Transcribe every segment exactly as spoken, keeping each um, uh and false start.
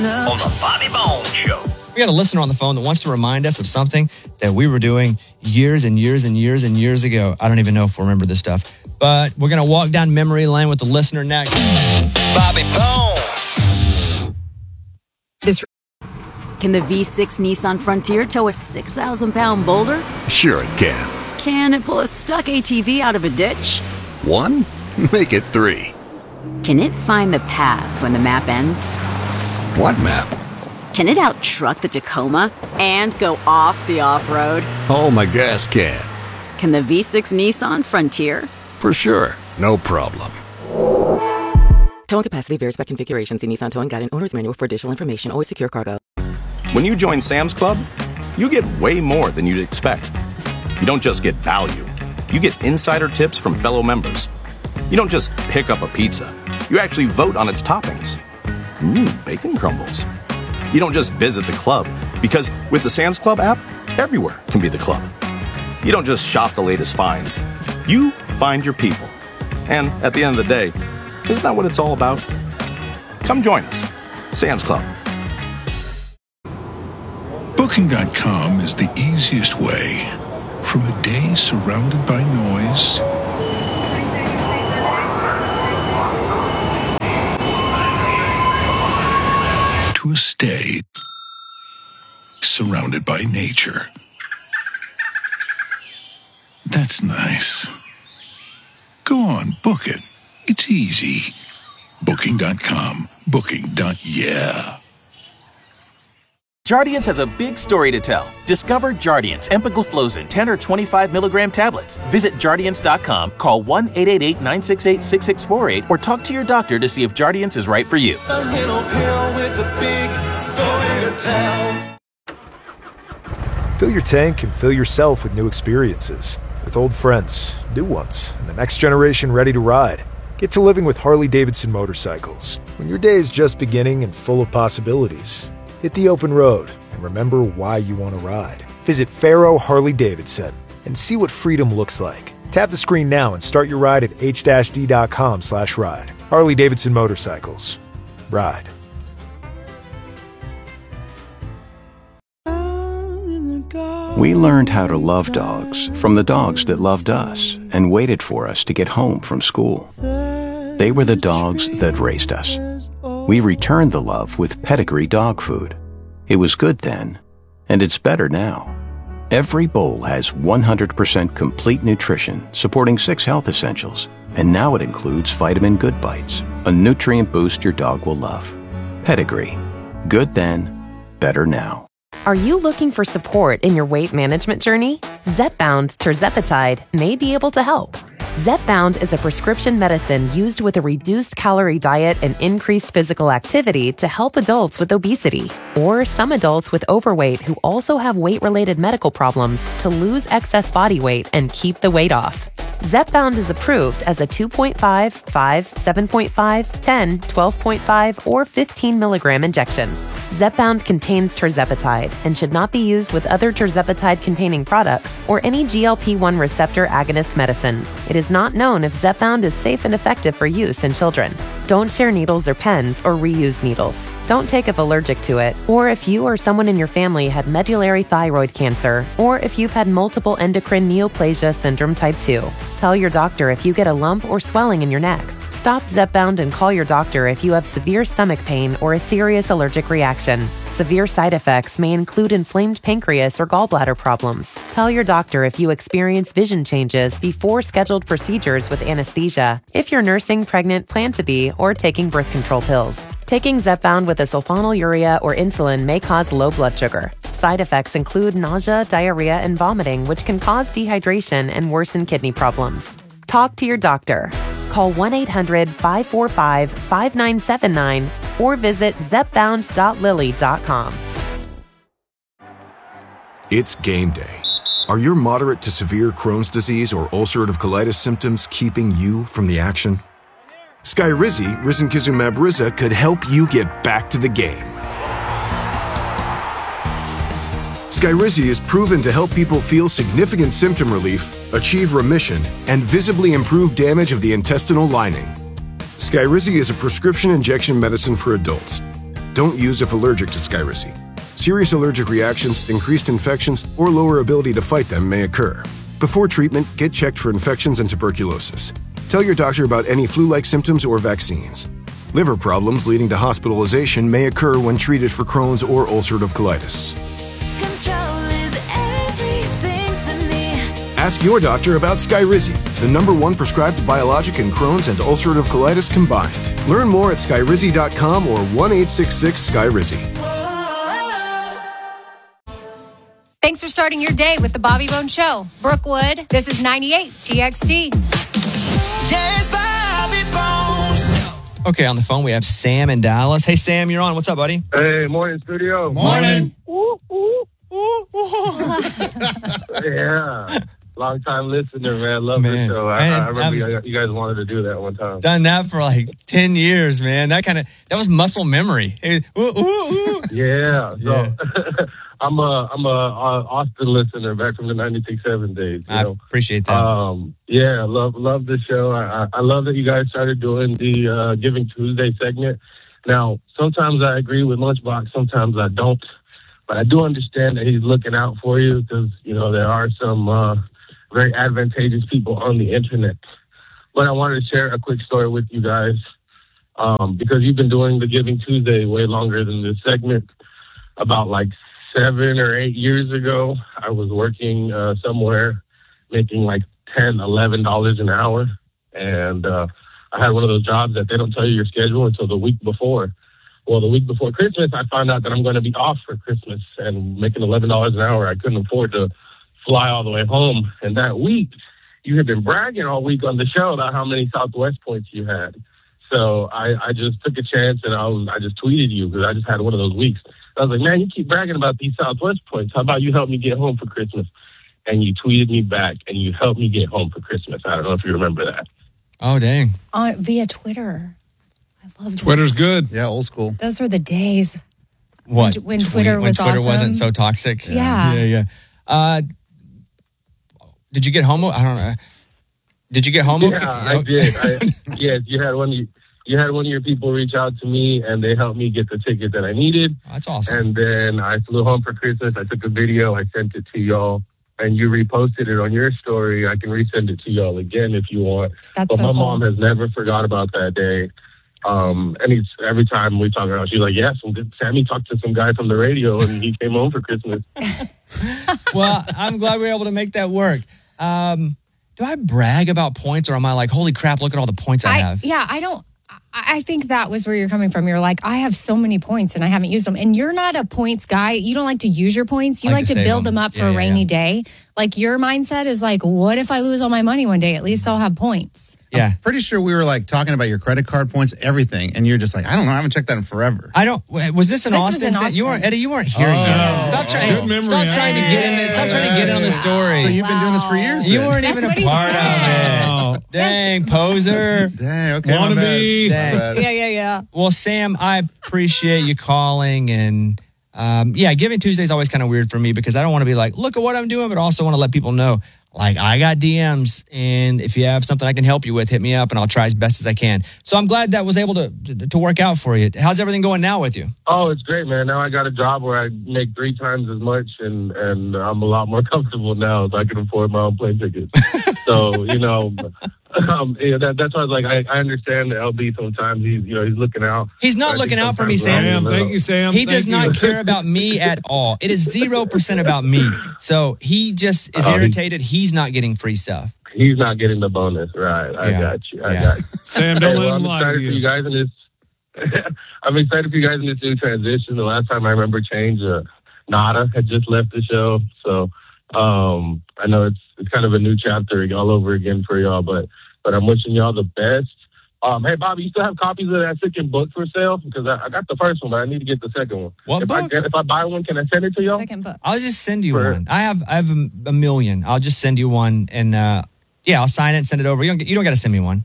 On the Bobby Bones Show. We got a listener on the phone that wants to remind us of something that we were doing years and years and years and years ago. I don't even know if we remember this stuff, but we're going to walk down memory lane with the listener next. Bobby Bones. This Can the V six Nissan Frontier tow a six thousand pound boulder? Sure it can. Can it pull a stuck A T V out of a ditch? One? Make it three. Can it find the path when the map ends? What map? Can it out-truck the Tacoma and go off the off-road? Oh, my gas can. Can the V six Nissan Frontier? For sure. No problem. Towing capacity varies by configuration. See Nissan Towing Guide and Owner's Manual for additional information. Always secure cargo. When you join Sam's Club, you get way more than you'd expect. You don't just get value. You get insider tips from fellow members. You don't just pick up a pizza. You actually vote on its toppings. Mmm, bacon crumbles. You don't just visit the club, because with the Sam's Club app, everywhere can be the club. You don't just shop the latest finds. You find your people. And at the end of the day, isn't that what it's all about? Come join us. Sam's Club. Booking dot com is the easiest way from a day surrounded by noise to a stay surrounded by nature. That's nice. Go on, book it. It's easy. Booking dot com. Booking. Yeah. Jardiance has a big story to tell. Discover Jardiance empagliflozin ten or twenty-five milligram tablets. Visit Jardiance dot com, call one eight eight eight, nine six eight, six six four eight, or talk to your doctor to see if Jardiance is right for you. A little pill with a big story to tell. Fill your tank and fill yourself with new experiences. With old friends, new ones, and the next generation ready to ride. Get to living with Harley-Davidson motorcycles. When your day is just beginning and full of possibilities, hit the open road and remember why you want to ride. Visit Faro Harley-Davidson and see what freedom looks like. Tap the screen now and start your ride at h d dot com slash ride. Harley-Davidson Motorcycles. Ride. We learned how to love dogs from the dogs that loved us and waited for us to get home from school. They were the dogs that raised us. We returned the love with Pedigree dog food. It was good then, and it's better now. Every bowl has one hundred percent complete nutrition, supporting six health essentials, and now it includes Vitamin Good Bites, a nutrient boost your dog will love. Pedigree. Good then, better now. Are you looking for support in your weight management journey? Zepbound tirzepatide may be able to help. Zepbound is a prescription medicine used with a reduced calorie diet and increased physical activity to help adults with obesity, or some adults with overweight who also have weight-related medical problems to lose excess body weight and keep the weight off. Zepbound is approved as a two point five, five, seven point five, ten, twelve point five, or fifteen milligram injection. Zepbound contains tirzepatide and should not be used with other tirzepatide-containing products or any G L P one receptor agonist medicines. It is not known if Zepbound is safe and effective for use in children. Don't share needles or pens or reuse needles. Don't take if allergic to it, or if you or someone in your family had medullary thyroid cancer, or if you've had multiple endocrine neoplasia syndrome type two. Tell your doctor if you get a lump or swelling in your neck. Stop Zepbound and call your doctor if you have severe stomach pain or a serious allergic reaction. Severe side effects may include inflamed pancreas or gallbladder problems. Tell your doctor if you experience vision changes before scheduled procedures with anesthesia, if you're nursing, pregnant, plan to be, or taking birth control pills. Taking Zepbound with a sulfonylurea or insulin may cause low blood sugar. Side effects include nausea, diarrhea, and vomiting, which can cause dehydration and worsen kidney problems. Talk to your doctor. Call one eight hundred, five four five, five nine seven nine or visit zepbound dot lilly dot com. It's game day. Are your moderate to severe Crohn's disease or ulcerative colitis symptoms keeping you from the action? Skyrizi, risankizumab Riza, could help you get back to the game. Skyrizi is proven to help people feel significant symptom relief, achieve remission, and visibly improve damage of the intestinal lining. Skyrizi is a prescription injection medicine for adults. Don't use if allergic to Skyrizi. Serious allergic reactions, increased infections, or lower ability to fight them may occur. Before treatment, get checked for infections and tuberculosis. Tell your doctor about any flu-like symptoms or vaccines. Liver problems leading to hospitalization may occur when treated for Crohn's or ulcerative colitis. Control is everything to me. Ask your doctor about Skyrizi, the number one prescribed biologic in Crohn's and ulcerative colitis combined. Learn more at skyrizi dot com or one eight six six Skyrizi. Thanks for starting your day with the Bobby Bone Show. Brookwood, this is ninety-eight T X T. Yes, Bobby Bones. Okay, on the phone we have Sam in Dallas. Hey, Sam, you're on. What's up, buddy? Hey, morning, studio. Morning. Ooh, ooh. Ooh, ooh. Yeah. Long time listener, man. Love Man. the show. I, Man, I remember you, I'm- you guys wanted to do that one time. Done that for like ten years, man. That kind of, that was muscle memory. Hey, ooh, ooh, ooh. Yeah. So Yeah. I'm a I'm a, a Austin listener back from the ninety-six seven days. You I know? appreciate that. Um, yeah, love love the show. I, I I love that you guys started doing the uh, Giving Tuesday segment. Now, sometimes I agree with Lunchbox, sometimes I don't, but I do understand that he's looking out for you because you know there are some uh, very advantageous people on the internet. But I wanted to share a quick story with you guys um, because you've been doing the Giving Tuesday way longer than this segment. About like seven or eight years ago, I was working uh, somewhere making like ten dollars, eleven dollars an hour. And uh, I had one of those jobs that they don't tell you your schedule until the week before. Well, the week before Christmas, I found out that I'm going to be off for Christmas, and making eleven dollars an hour, I couldn't afford to fly all the way home. And that week, you had been bragging all week on the show about how many Southwest points you had. So I, I just took a chance and I was, I just tweeted you because I just had one of those weeks. I was like, man, you keep bragging about these Southwest points. How about you help me get home for Christmas? And you tweeted me back and you helped me get home for Christmas. I don't know if you remember that. Oh, dang. On via Twitter. I love Twitter's this. good. Yeah, old school. Those were the days. What? When, when Tweet- Twitter when was Twitter awesome. wasn't so toxic. Yeah. Yeah, yeah. Uh, did you get home? I don't know. Did you get home? Yeah, I did. I, yes, you had one. Of you, you had one of your people reach out to me, and they helped me get the ticket that I needed. That's awesome. And then I flew home for Christmas. I took a video. I sent it to y'all, and you reposted it on your story. I can resend it to y'all again if you want. That's but so my cool. mom has never forgot about that day. Um, and he's, every time we talk about it, she's like, yes, well, Sammy talked to some guy from the radio, and he came home for Christmas. Well, I'm glad we were able to make that work. Um, do I brag about points, or am I like, holy crap, look at all the points I, I, have? yeah, I don't. I I think that was where you're coming from. You're like, I have so many points and I haven't used them. And you're not a points guy. You don't like to use your points. You I like, like to to save build them. them up for Yeah, a yeah, rainy yeah. day. Like your mindset is like, what if I lose all my money one day? At least I'll have points. Yeah. Pretty sure we were like talking about your credit card points, everything, and you're just like, I don't know, I haven't checked that in forever. I don't. Was this an This was Austin? in set? You weren't, Austin. Eddie. You weren't here Oh. yet. Stop trying. Good memory, Stop trying to get in this. Stop trying to get in on the story. So you've been doing this for years. you then? weren't That's even a what he part said. of it. Dang, poser. Dang, okay, my Wannabe. bad. My Dang. bad. Yeah, yeah, yeah. Well, Sam, I appreciate you calling, and um, yeah, Giving Tuesday is always kind of weird for me because I don't want to be like, look at what I'm doing, but also want to let people know, like, I got D Ms, and if you have something I can help you with, hit me up, and I'll try as best as I can. So I'm glad that was able to to, to work out for you. How's everything going now with you? Oh, it's great, man. Now I got a job where I make three times as much, and, and I'm a lot more comfortable now, so I can afford my own plane tickets. So, you know, um, yeah, that, that's why I was like, I, I understand that L B sometimes he's, you know, he's looking out. He's not But I think looking out for me, sometimes Sam. we're Sam, thank you, Sam. He Thank does you. not care about me at all. It is zero percent about me. So he just is Oh, he- irritated. He's not getting free stuff. He's not getting the bonus, right? I Yeah. got you. I Yeah. got you. Sam, Hey, don't well, let I'm him lie excited to for you you. guys in this. I'm excited for you guys in this new transition. The last time I remember change, uh, Nada had just left the show, so um, I know it's it's kind of a new chapter all over again for y'all. But but I'm wishing y'all the best. Um, hey, Bobby, you still have copies of that second book for sale? Because I, I got the first one, but I need to get the second one. What if book? I get, if I buy one, can I send it to y'all? Second book. I'll just send you For- one. I have I have a, a million. I'll just send you one, and uh, yeah, I'll sign it and send it over. You don't get- you don't got to send me one.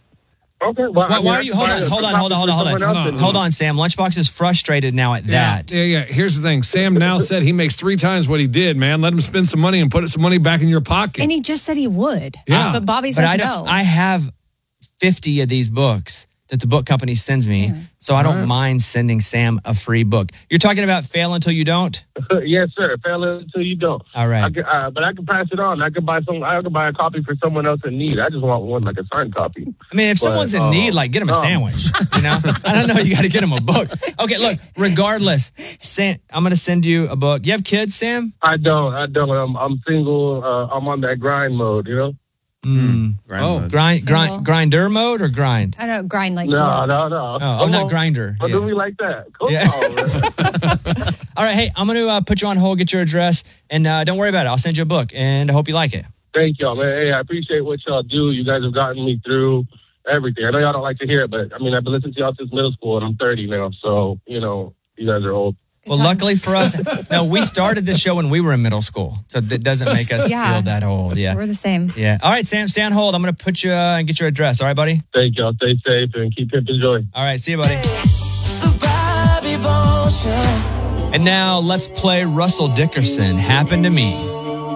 Okay. Well, Why, I mean, why I are you? can Hold buy on, a- hold on, a hold on, hold on, hold copy for on, someone else and- hold on, Sam. Lunchbox is frustrated now at that. Yeah, yeah. Here's the thing. Sam now said he makes three times what he did, man. Let him spend some money and put some money back in your pocket. And he just said he would. Yeah. But Bobby But said I no. don't. I have fifty of these books that the book company sends me. So I don't mind sending Sam a free book. You're talking about Fail Until You Don't? Yes, sir. Fail until you don't. All right. I could, uh, but I can pass it on. I could buy some. I could buy a copy for someone else in need. I just want one, like a signed copy. I mean, if But, someone's in uh, need, like, get them a um, sandwich. You know? I don't know. You got to get them a book. Okay, look, regardless, Sam, I'm going to send you a book. You have kids, Sam? I don't. I don't. I'm, I'm single. Uh, I'm on that grind mode, you know? Mm. Grind oh, mode. grind, Single. grind, grinder mode or grind? I don't grind like No, that. no, no. Oh, I'm not grinder. Don't Yeah. do me like that. Come Yeah. on, man. All right, hey, I'm going to uh, put you on hold, get your address, and uh, don't worry about it. I'll send you a book, and I hope you like it. Thank y'all, man. Hey, I appreciate what y'all do. You guys have gotten me through everything. I know y'all don't like to hear it, but I mean, I've been listening to y'all since middle school, and I'm thirty now. So, you know, you guys are old. Well, luckily for us, no, we started the show when we were in middle school, so that doesn't make us Yeah. feel that old. Yeah. We're the same. Yeah. All right, Sam, stay on hold. I'm going to put you uh, and get your address. All right, buddy? Thank y'all. Stay safe and keep pimping joy. All right, see you, buddy. The Bobby Bones Show. And now let's play Russell Dickerson, Happened to Me.